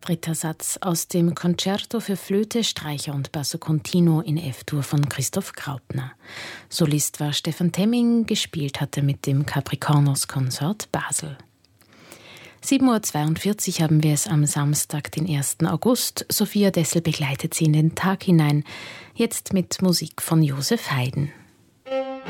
Dritter Satz aus dem Concerto für Flöte, Streicher und Basso Continuo in F-Dur von Christoph Graupner. Solist war Stefan Temming, gespielt hatte mit dem Capricornos Consort Basel. 7.42 Uhr haben wir es am Samstag, den 1. August. Sophia Dessel begleitet Sie in den Tag hinein. Jetzt mit Musik von Josef Haydn.